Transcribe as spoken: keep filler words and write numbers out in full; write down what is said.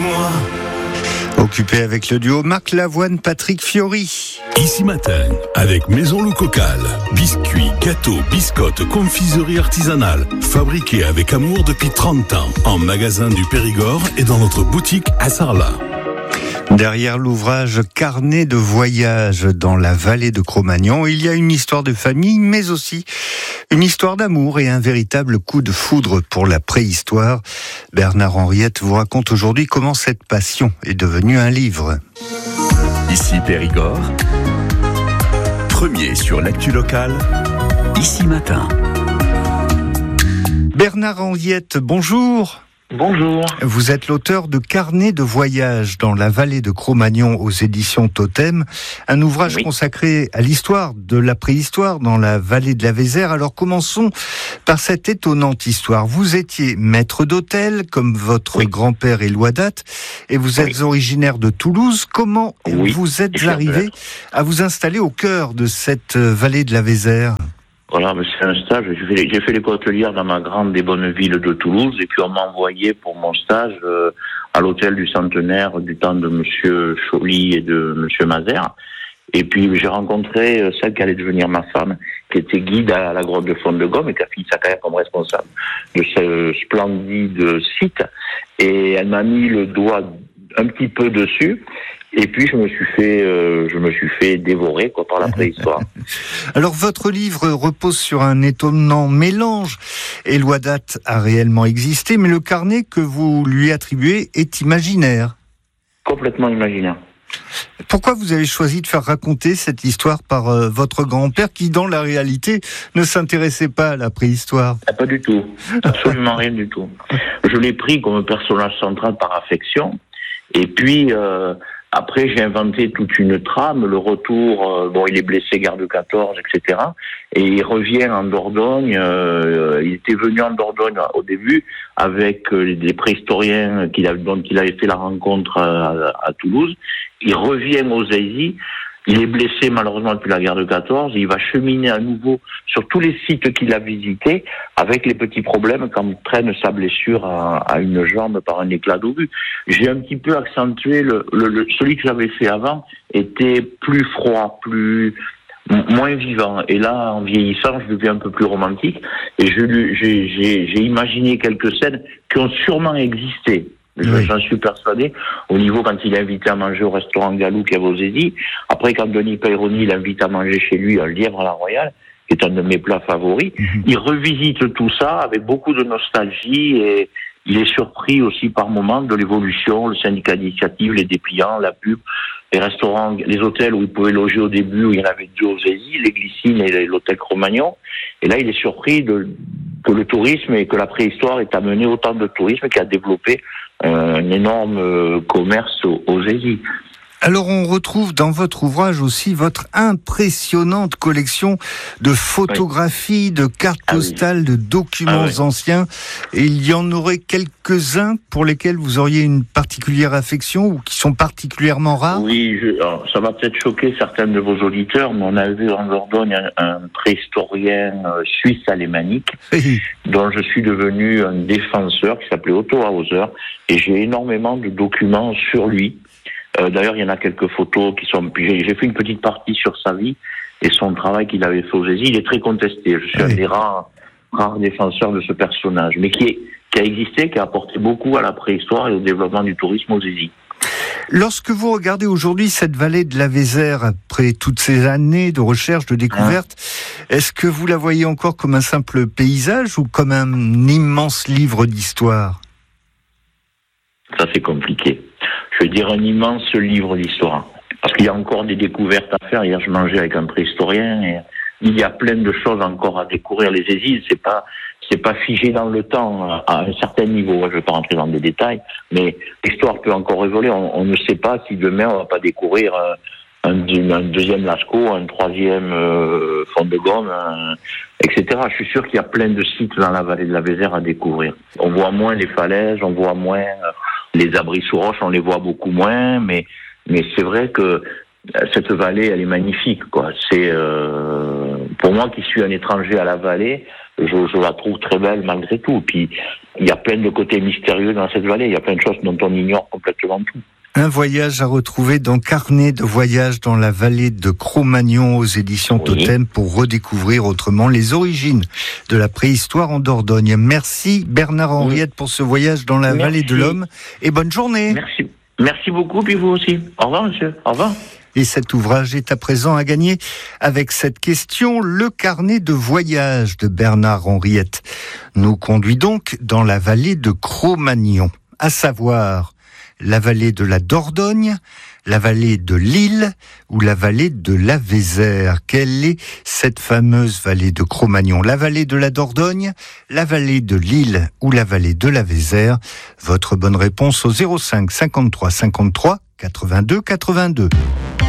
moi. Occupé avec le duo Marc Lavoine, Patrick Fiori. Ici Matin, avec Maison Le Cocal. Biscuits, gâteaux, biscottes, confiserie artisanale. Fabriqués avec amour depuis trente ans. En magasin du Périgord et dans notre boutique à Sarlat. Derrière l'ouvrage Carnet de voyage dans la vallée de Cro-Magnon, il y a une histoire de famille, mais aussi une histoire d'amour et un véritable coup de foudre pour la préhistoire. Bernard Henriette vous raconte aujourd'hui comment cette passion est devenue un livre. Ici Périgord, premier sur l'actu locale, Ici Matin. Bernard Henriette, bonjour. Bonjour. Vous êtes l'auteur de Carnet de voyage dans la vallée de Cro-Magnon aux éditions Totem, un ouvrage oui. consacré à l'histoire de la préhistoire dans la vallée de la Vézère. Alors commençons par cette étonnante histoire. Vous étiez maître d'hôtel, comme votre oui. grand-père Éloi Datte, et vous êtes oui. originaire de Toulouse. Comment oui. vous êtes arrivé à vous installer au cœur de cette vallée de la Vézère ? Voilà, mais c'est un stage. J'ai fait, j'ai fait l'école hôtelière dans ma grande et bonne ville de Toulouse, et puis on m'a envoyé pour mon stage euh, à l'hôtel du Centenaire du temps de Monsieur Choly et de Monsieur Mazère. Et puis j'ai rencontré euh, celle qui allait devenir ma femme, qui était guide à la grotte de Font-de-Gaume et qui a fini sa carrière comme responsable de ce splendide site. Et elle m'a mis le doigt un petit peu dessus. Et puis je me suis fait, euh, je me suis fait dévorer quoi, par la préhistoire. Alors votre livre repose sur un étonnant mélange. Éloi Datte a réellement existé, mais le carnet que vous lui attribuez est imaginaire. Complètement imaginaire. Pourquoi vous avez choisi de faire raconter cette histoire par euh, votre grand-père qui, dans la réalité, ne s'intéressait pas à la préhistoire ? Pas du tout, absolument rien du tout. Je l'ai pris comme personnage central par affection, et puis. Euh, Après, j'ai inventé toute une trame, le retour, euh, bon, il est blessé, guerre de quatorze, et cetera. Et il revient en Dordogne, euh, il était venu en Dordogne au début avec euh, des préhistoriens qu'il a, dont il avait fait la rencontre à, à Toulouse. Il revient aux Aisies. Il est blessé malheureusement depuis la guerre de quatorze. Il va cheminer à nouveau sur tous les sites qu'il a visités avec les petits problèmes qu'entraîne sa blessure à, à une jambe par un éclat d'obus. J'ai un petit peu accentué le, le, le celui que j'avais fait avant était plus froid, plus moins vivant. Et là, en vieillissant, je deviens un peu plus romantique et je, j'ai, j'ai, j'ai imaginé quelques scènes qui ont sûrement existé. Oui. J'en suis persuadé. Au niveau, quand il est invité à manger au restaurant Galou qui est à Vosésie, après quand Denis Peyroni l'invite à manger chez lui un lièvre à la Royale, qui est un de mes plats favoris, mmh. il revisite tout ça avec beaucoup de nostalgie et il est surpris aussi par moments de l'évolution, le syndicat d'initiative, les dépliants, la pub, les restaurants, les hôtels où il pouvait loger au début, où il y en avait deux aux Aisies, les Glycines et l'hôtel Cro-Magnon. Et là, il est surpris de, que le tourisme et que la préhistoire ait amené autant de tourisme qui a développé un énorme commerce aux Aisies. Alors on retrouve dans votre ouvrage aussi votre impressionnante collection de photographies, oui. de cartes ah postales, oui. de documents ah oui. anciens. Et il y en aurait quelques-uns pour lesquels vous auriez une particulière affection ou qui sont particulièrement rares ? Oui, je, alors, ça va peut-être choquer certains de vos auditeurs, mais on a vu en Dordogne un, un préhistorien euh, suisse alémanique oui. dont je suis devenu un défenseur qui s'appelait Otto Hauser et j'ai énormément de documents sur lui. Euh, d'ailleurs, il y en a quelques photos qui sont... J'ai, j'ai fait une petite partie sur sa vie et son travail qu'il avait fait aux Aisies. Il est très contesté. Je suis oui. un des rares, rares défenseurs de ce personnage, mais qui, est, qui a existé, qui a apporté beaucoup à la préhistoire et au développement du tourisme aux Aisies. Lorsque vous regardez aujourd'hui cette vallée de la Vézère, après toutes ces années de recherche, de découverte, hein? est-ce que vous la voyez encore comme un simple paysage ou comme un immense livre d'histoire ? Ça, c'est compliqué. Je veux dire un immense livre d'histoire. Parce qu'il y a encore des découvertes à faire. Hier, je mangeais avec un préhistorien et il y a plein de choses encore à découvrir. Les Aisies, c'est pas, c'est pas figé dans le temps à un certain niveau. Je vais pas rentrer dans des détails, mais l'histoire peut encore évoluer. On, on ne sait pas si demain on va pas découvrir un, un deuxième Lascaux, un troisième euh, Font-de-Gaume, un, et cetera. Je suis sûr qu'il y a plein de sites dans la vallée de la Vézère à découvrir. On voit moins les falaises, on voit moins les abris sous roche, on les voit beaucoup moins, mais mais c'est vrai que cette vallée, elle est magnifique, quoi. C'est euh, pour moi qui suis un étranger à la vallée, je, je la trouve très belle malgré tout. Puis il y a plein de côtés mystérieux dans cette vallée, il y a plein de choses dont on ignore complètement tout. Un voyage à retrouver dans Carnet de voyage dans la vallée de Cro-Magnon aux éditions oui. Totem pour redécouvrir autrement les origines de la préhistoire en Dordogne. Merci Bernard Henriette oui. pour ce voyage dans la Merci. vallée de l'Homme et bonne journée. Merci. Merci beaucoup, puis vous aussi. Au revoir monsieur, au revoir. Et cet ouvrage est à présent à gagner avec cette question, le carnet de voyage de Bernard Henriette nous conduit donc dans la vallée de Cro-Magnon, à savoir la vallée de la Dordogne, la vallée de l'Isle ou la vallée de la Vézère. Quelle est cette fameuse vallée de Cro-Magnon? La vallée de la Dordogne, la vallée de l'Isle ou la vallée de la Vézère? Votre bonne réponse au zéro cinq cinquante-trois cinquante-trois quatre-vingt-deux quatre-vingt-deux.